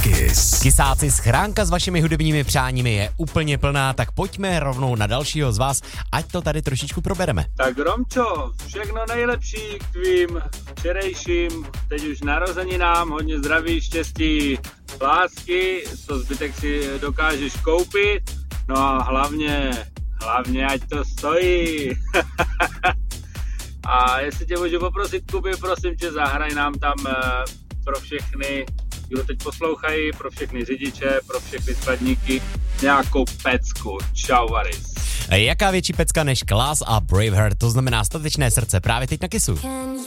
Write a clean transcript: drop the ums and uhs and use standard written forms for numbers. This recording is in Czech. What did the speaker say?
Kiss. Kysáci, schránka s vašimi hudebními přáními je úplně plná, tak pojďme rovnou na dalšího z vás, ať to tady trošičku probereme. Tak Romčo, všechno nejlepší k tvým včerejším, teď už narozeninám, hodně zdraví, štěstí, lásky, to zbytek si dokážeš koupit, no a hlavně ať to stojí. A jestli tě můžu poprosit, Kuby, prosím tě, zahraj nám tam pro všechny, kdo teď poslouchají, pro všechny řidiče, pro všechny skladníky, nějakou pecku. Čau, Varis. Jaká větší pecka než Class a Braveheart, to znamená statečné srdce právě teď na Kissu.